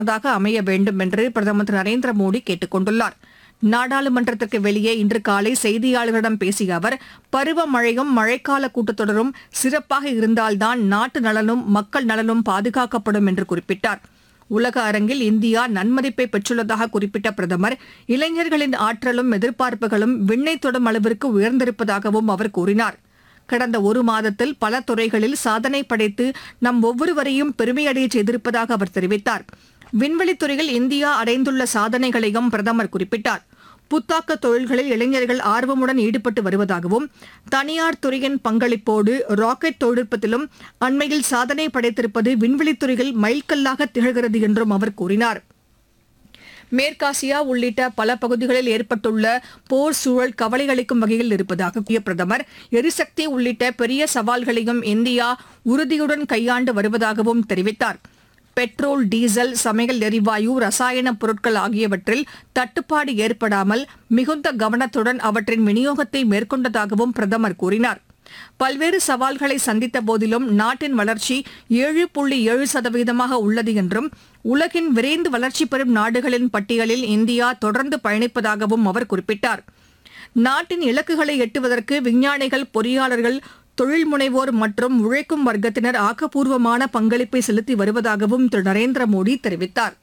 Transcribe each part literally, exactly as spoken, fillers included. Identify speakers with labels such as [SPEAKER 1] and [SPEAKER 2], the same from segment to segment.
[SPEAKER 1] தாக அமைய வேண்டும் என்று பிரதமர் திரு நரேந்திர மோடி கேட்டுக் கொண்டுள்ளார். நாடாளுமன்றத்திற்கு வெளியே இன்று காலை செய்தியாளர்களிடம் பேசிய அவர், பருவமழையும் மழைக்கால கூட்டத்தொடரும் சிறப்பாக இருந்தால்தான் நாட்டு நலனும் மக்கள் நலனும் பாதுகாக்கப்படும் என்று குறிப்பிட்டார். உலக அரங்கில் இந்தியா நன்மதிப்பை பெற்றுள்ளதாக குறிப்பிட்ட பிரதமர், இளைஞர்களின் ஆற்றலும் எதிர்பார்ப்புகளும் விண்ணை தொடும் அளவிற்கு உயர்ந்திருப்பதாகவும் அவர் கூறினார். கடந்த ஒரு மாதத்தில் பல துறைகளில் சாதனை படைத்து நம் ஒவ்வொருவரையும் பெருமையடைய செய்திருப்பதாக அவர் தெரிவித்தார். விண்வெளித்துறையில் இந்தியா அடைந்துள்ள சாதனைகளையும் பிரதமர் குறிப்பிட்டார். புத்தாக்க தொழில்களில் இளைஞர்கள் ஆர்வமுடன் ஈடுபட்டு வருவதாகவும், தனியார் துறையின் பங்களிப்போடு ராக்கெட் தொழில்நுட்பத்திலும் அண்மையில் சாதனை படைத்திருப்பது விண்வெளித்துறையில் மைல்கல்லாக திகழ்கிறது என்றும் அவர் கூறினார். மேற்காசியா உள்ளிட்ட பல பகுதிகளில் ஏற்பட்டுள்ள போர் சூழல் கவலை அளிக்கும் வகையில் இருப்பதாக கூறிய பிரதமர், எரிசக்தி உள்ளிட்ட பெரிய சவால்களையும் இந்தியா உறுதியுடன் கையாண்டு வருவதாகவும் தெரிவித்தார். பெட்ரோல், டீசல், சமையல் எரிவாயு, ரசாயனப் பொருட்கள் ஆகியவற்றில் தட்டுப்பாடு ஏற்படாமல் மிகுந்த கவனத்துடன் அவற்றின் விநியோகத்தை மேற்கொண்டதாகவும் பிரதமர் கூறினார். பல்வேறு சவால்களை சந்தித்த போதிலும் நாட்டின் வளர்ச்சி ஏழு புள்ளி ஏழு சதவீதமாக உள்ளது என்றும், உலகின் விரைந்து வளர்ச்சி பெறும் நாடுகளின் பட்டியலில் இந்தியா தொடர்ந்து பயணிப்பதாகவும் அவர் குறிப்பிட்டார். நாட்டின் இலக்குகளை எட்டுவதற்கு விஞ்ஞானிகள், பொறியாளர்கள், தொழில் முனைவோர் மற்றும் உழைக்கும் வர்க்கத்தினர் ஆக்கப்பூர்வமான பங்களிப்பை செலுத்தி வருவதாகவும் திரு நரேந்திர மோடி தெரிவித்தார்.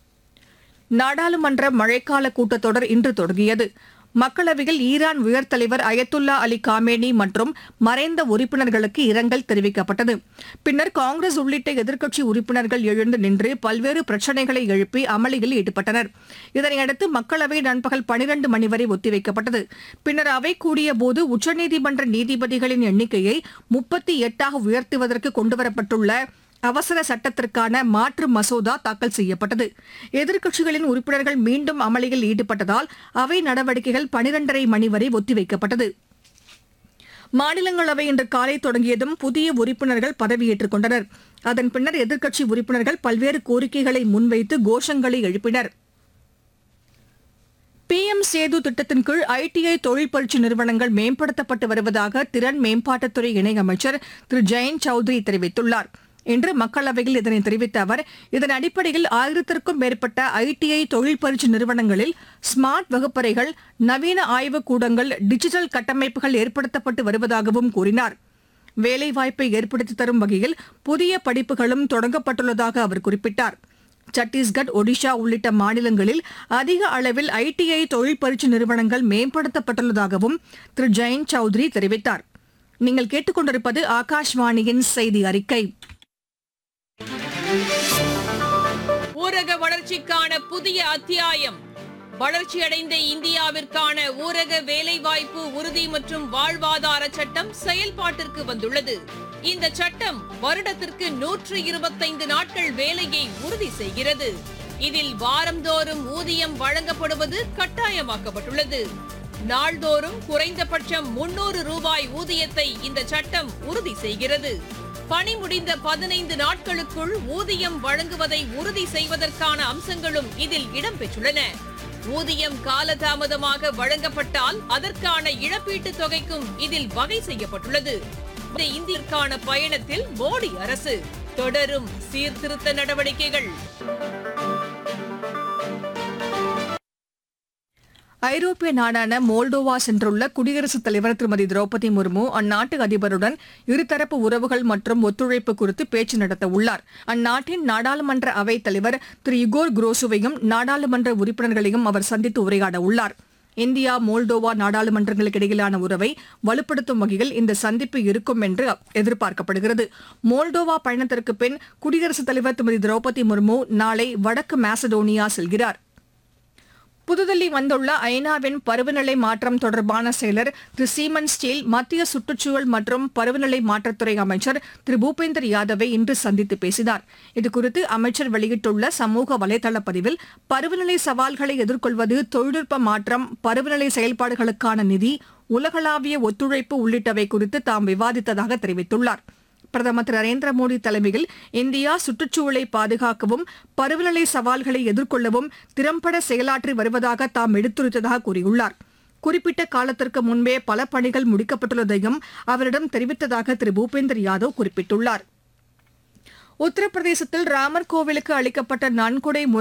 [SPEAKER 1] நாடாளுமன்ற மழைக்கால கூட்டத்தொடர் இன்று தொடங்கியது. மக்களவையில் ஈரான் உயர் தலைவர் அயத்துல்லா அலி காமேனி மற்றும் மறைந்த உறுப்பினர்களுக்கு இரங்கல் தெரிவிக்கப்பட்டது. பின்னர் காங்கிரஸ் உள்ளிட்ட எதிர்க்கட்சி உறுப்பினர்கள் எழுந்து நின்று பல்வேறு பிரச்சினைகளை எழுப்பி அமளியில் ஈடுபட்டனர். இதனையடுத்து மக்களவை நண்பகல் பனிரண்டு மணி வரை ஒத்திவைக்கப்பட்டது. பின்னர் அவை கூடியபோது உச்சநீதிமன்ற நீதிபதிகளின் எண்ணிக்கையை முப்பத்தி எட்டாக உயர்த்துவதற்கு கொண்டுவரப்பட்டுள்ள அவசர சட்டத்திற்கான மாற்று மசோதா தாக்கல் செய்யப்பட்டது. எதிர்க்கட்சிகளின் உறுப்பினர்கள் மீண்டும் அமளியில் ஈடுபட்டதால் அவை நடவடிக்கைகள் பனிரெண்டரை மணி வரை ஒத்திவைக்கப்பட்டது. மாநிலங்களவை இன்று காலை தொடங்கியதும் புதிய உறுப்பினர்கள் பதவியேற்றுக் கொண்டனர். அதன் பின்னர் எதிர்க்கட்சி உறுப்பினர்கள் பல்வேறு கோரிக்கைகளை முன்வைத்து கோஷங்களை எழுப்பினர். பிஎம் சேது திட்டத்தின் கீழ் ஐடிஐ தொழில் பயிற்சி நிறுவனங்கள் மேம்படுத்தப்பட்டு வருவதாக திறன் மேம்பாட்டுத்துறை இணையமைச்சர் திரு ஜெயந்த் சௌத்ரி தெரிவித்துள்ளார். இன்று மக்களவையில் இதனை தெரிவித்த அவர், இதன் அடிப்படையில் ஆயிரத்திற்கும் மேற்பட்ட ஐடிஐ தொழில் பயிற்சி நிறுவனங்களில் ஸ்மார்ட் வகுப்பறைகள், நவீன ஆய்வுக் கூடங்கள், டிஜிட்டல் கட்டமைப்புகள் ஏற்படுத்தப்பட்டு வருவதாகவும் கூறினார். வேலைவாய்ப்பை ஏற்படுத்தி தரும் வகையில் புதிய படிப்புகளும் தொடங்கப்பட்டுள்ளதாக அவர் குறிப்பிட்டார். சத்தீஸ்கர், ஒடிஷா உள்ளிட்ட மாநிலங்களில் அதிக அளவில் ஐடிஐ தொழில் பயிற்சி நிறுவனங்கள் மேம்படுத்தப்பட்டுள்ளதாகவும் திரு ஜெயந்த் சௌத்ரி தெரிவித்தார். நீங்கள் கேட்டுக்கொண்டிருப்பது ஆகாஷ்வாணியின் செய்தி அறிக்கை.
[SPEAKER 2] ஊரக வளர்ச்சிக்கான புதிய அத்தியாயம். வளர்ச்சியடைந்த இந்தியாவிற்கான ஊரக வேலைவாய்ப்பு உறுதி மற்றும் வாழ்வாதார சட்டம் செயல்பாட்டிற்கு வந்துள்ளது. இந்த சட்டம் வருடத்திற்கு நூற்று இருபத்தைந்து நாட்கள் வேலையை உறுதி செய்கிறது. இதில் வாரந்தோறும் ஊதியம் வழங்கப்படுவது கட்டாயமாக்கப்பட்டுள்ளது. நாள்தோறும் குறைந்தபட்சம் முன்னூறு ரூபாய் ஊதியத்தை இந்த சட்டம் உறுதி செய்கிறது. பணி முடிந்த பதினைந்து நாட்களுக்குள் ஊதியம் வழங்குவதை உறுதி செய்வதற்கான அம்சங்களும் இதில் இடம்பெற்றுள்ளன. ஊதியம் காலதாமதமாக வழங்கப்பட்டால் அதற்கான இழப்பீட்டுத் தொகைக்கும் இதில் வகை செய்யப்பட்டுள்ளது. இந்த இந்தியாவிற்கான பயணத்தில் மோடி அரசு தொடரும் சீர்திருத்த நடவடிக்கைகள்.
[SPEAKER 1] ஐரோப்பிய நாடான மோல்டோவா சென்றுள்ள குடியரசுத் தலைவர் திருமதி திரௌபதி முர்மு அந்நாட்டு அதிபருடன் இருதரப்பு உறவுகள் மற்றும் ஒத்துழைப்பு குறித்து பேச்சு நடத்த உள்ளார். அந்நாட்டின் நாடாளுமன்ற அவைத் தலைவர் திரு இகோர் குரோசுவையும் நாடாளுமன்ற உறுப்பினர்களையும் அவர் சந்தித்து உரையாட உள்ளார். இந்தியா மோல்டோவா நாடாளுமன்றங்களுக்கு இடையிலான உறவை வலுப்படுத்தும் வகையில் இந்த சந்திப்பு இருக்கும் என்று எதிர்பார்க்கப்படுகிறது. மோல்டோவா பயணத்திற்கு பின் குடியரசுத் தலைவர் திருமதி திரௌபதி முர்மு நாளை வடக்கு மாசடோனியா செல்கிறார். புதுதில்லி வந்துள்ள ஐநாவின் பருவநிலை மாற்றம் தொடர்பான செயலர் திரு சீமன் ஸ்டீல் மத்திய சுற்றுச்சூழல் மற்றும் பருவநிலை மாற்றத்துறை அமைச்சர் திரு பூபேந்தர் யாதவை இன்று சந்தித்து பேசினார். இதுகுறித்து அமைச்சர் வெளியிட்டுள்ள சமூக வலைதள பதிவில், பருவநிலை சவால்களை எதிர்கொள்வது, தொழில்நுட்ப மாற்றம், பருவநிலை செயல்பாடுகளுக்கான நிதி, உலகளாவிய ஒத்துழைப்பு உள்ளிட்டவை குறித்து தாம் விவாதித்ததாக தெரிவித்துள்ளார். பிரதமர் திரு நரேந்திர மோடி தலைமையில் இந்தியா சுற்றுச்சூழலை பாதுகாக்கவும் பருவநிலை சவால்களை எதிர்கொள்ளவும் திறம்பட செயலாற்றி வருவதாக தாம் எடுத்துரைத்ததாக கூறியுள்ளார். குறிப்பிட்ட காலத்திற்கு முன்பே பல பணிகள் முடிக்கப்பட்டுள்ளதையும் அவரிடம் தெரிவித்ததாக திரு பூபேந்தர் யாதவ் குறிப்பிட்டுள்ளார். உத்தரப்பிரதேசத்தில் ராமர் கோவிலுக்கு அளிக்கப்பட்ட நன்கொடை